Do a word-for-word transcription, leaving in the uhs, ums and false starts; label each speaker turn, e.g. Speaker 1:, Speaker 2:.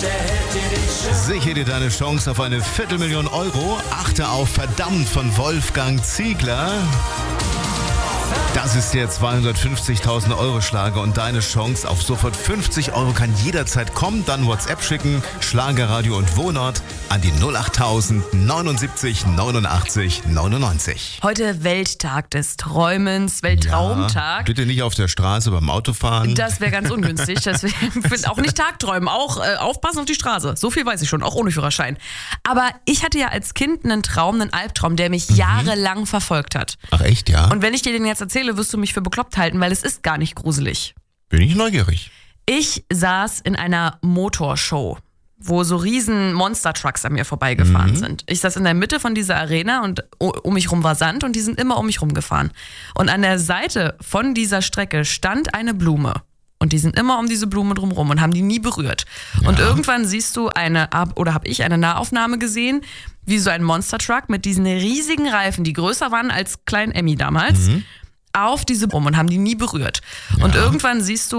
Speaker 1: Sichere dir deine Chance auf eine Viertelmillion Euro. Achte auf Verdammt von Wolfgang Ziegler. Das ist der zweihundertfünfzigtausend Euro Schlager und deine Chance auf sofort fünfzig Euro kann jederzeit kommen. Dann WhatsApp schicken, Schlagerradio und Wohnort an die null achttausend neunundsiebzig neunundachtzig neunundneunzig.
Speaker 2: Heute Welttag des Träumens, Weltraumtag.
Speaker 1: Ja, bitte nicht auf der Straße beim Autofahren.
Speaker 2: Das wäre ganz ungünstig. Deswegen auch nicht Tagträumen, auch äh, aufpassen auf die Straße. So viel weiß ich schon, auch ohne Führerschein. Aber ich hatte ja als Kind einen Traum, einen Albtraum, der mich mhm. jahrelang verfolgt hat.
Speaker 1: Ach echt, ja?
Speaker 2: Und wenn ich dir den jetzt erzähle, wirst du mich für bekloppt halten, weil es ist gar nicht gruselig.
Speaker 1: Bin ich neugierig.
Speaker 2: Ich saß in einer Motorshow, wo so riesen Monster-Trucks an mir vorbeigefahren mhm. sind. Ich saß in der Mitte von dieser Arena und um mich rum war Sand und die sind immer um mich rum gefahren. Und an der Seite von dieser Strecke stand eine Blume. Und die sind immer um diese Blume drumherum und haben die nie berührt. Ja. Und irgendwann siehst du eine, oder habe ich eine Nahaufnahme gesehen, wie so ein Monster-Truck mit diesen riesigen Reifen, die größer waren als Klein Emmy damals, mhm. auf diese Blume und haben die nie berührt. Ja. Und irgendwann siehst du